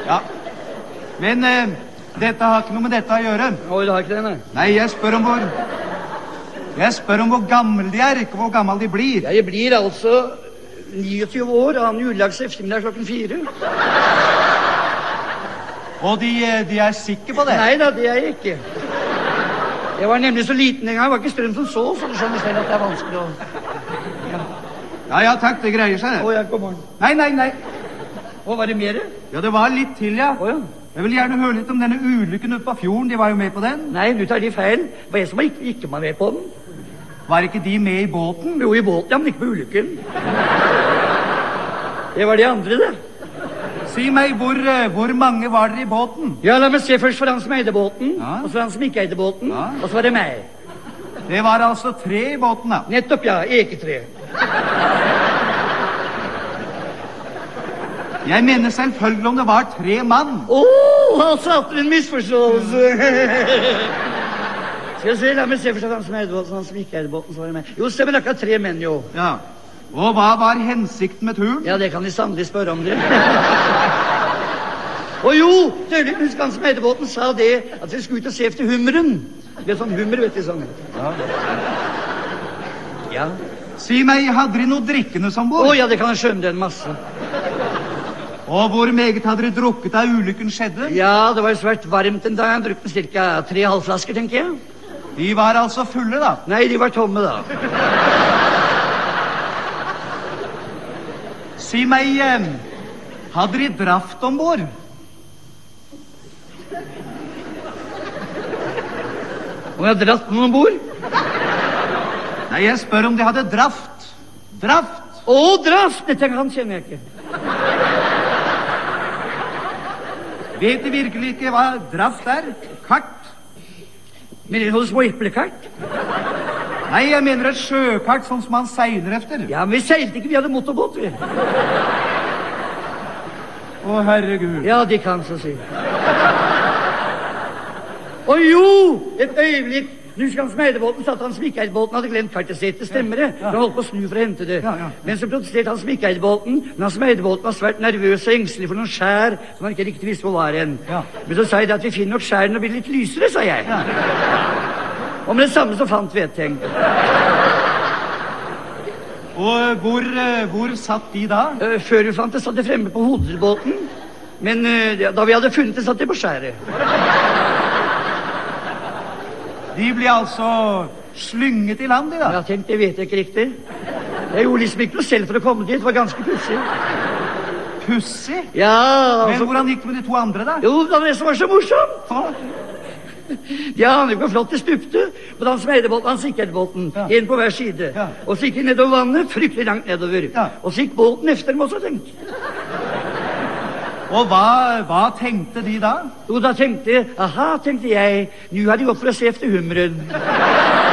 Ja. Men dette har ikke noe med dette å gjøre. Oi, det har ikke det, nei. Nei, jeg spør om hvor gammel de er, ikke hvor gammel de blir. Jeg blir altså 29 år, annen juledags eftermiddag klokken 4. Og de er sikre på det? Nei da, det er jeg ikke. Jeg var nemlig så liten en gang, jeg var ikke strøm som så du skjønner selv at det er vanskelig å... Ja, takk, det greier seg det. Ja, god morgen. Nei. Og var det mer? Ja, det var litt til, ja. Ja. Jeg vil gjerne høre litt om denne ulykken ute på fjorden, de var jo med på den. Nei, du tar de feil. Det var jeg som ikke var med på den. Var ikke de med i båten? Jo, i båten, ja, men ikke på ulykken. Det var de andre, det. Si meg, hvor mange var dere i båten? Ja, la meg se først for han som eide båten, ja. Og så han som ikke eide båten, ja. Og så var det meg. Det var altså 3 i båten, da. Nettopp, ja, eketre. Jeg mener selvfølgelig om det var 3 mann. Han satte en misforståelse. Skal jeg se, la meg se først han som eide båten, han som ikke eide båten, så var det meg. Jo, stemmer akkurat 3 menn, jo. Ja. Og hva var hensikten med turen? Ja, det kan de sannelig spørre om det. Og jo, dødelig, husk han som eide båten sa det, at vi skulle ut og se efter hummeren. Det er sånn hummer, vet du, sånn. Ja. Si meg, hadde dere noe drikkende som bord? Ja, det kan jeg skjønne, det er en masse. Og hvor meget hadde dere drukket da ulykken skjedde? Ja, det var jo svært varmt en dag, jeg drukket cirka 3 halvflasker, tenker jeg. De var altså fulle, da? Nei, de var tomme, da. Si meg, hadde dere draft ombord? Om jeg hadde dratt noen ombord? Nei, jeg spør om de hadde draft. Draft? Draft! Dette han kjenner jeg ikke. Vet de virkelig ikke hva draft er? Kart? Men det er noen små eplekart? Nei, jeg mener et sjøkart, sånn som man seiler efter. Ja, men vi seilte ikke, vi hadde motorbåt, vi. Å, herregud. Ja, de kan så si. Jo, et øyeblikk. Nu skal han som eide båten, satt han som ikke eide båten, hadde glemt kartet sitt. Det stemmer det. Han holdt på å snu for å hente det. Men så protesterte han som ikke eide båten, men han som eide båten var svært nervøs og engstelig for noen skjær som han ikke riktig visste hvor var en. Men så sa jeg at vi finner nok skjæren og blir litt lysere, sa jeg. Og med det samme så fant vi et ting. Og hvor satt de da? Før vi fant det, satt de fremme på hovedbåten. Men da vi hadde funnet det, satt de på skjæret. De ble altså slynget i land, de da? Ja, tenk, det vet jeg ikke riktig. Jeg gjorde liksom ikke noe selv for å komme dit, det var ganske pussig. Pussig? Ja, altså... Men hvordan gikk det med de 2 andre, da? Jo, det var det som var så morsomt. De aner ikke hvor flott det stupte. Men han som eide båten, han sikret båten. En på hver side. Og så gikk de nedover vannet, fryktelig langt nedover. Og så gikk båten efter dem også, tenkt. Og hva tenkte de da? Jo, da tenkte jeg, nå har de gått for å se efter hummeren.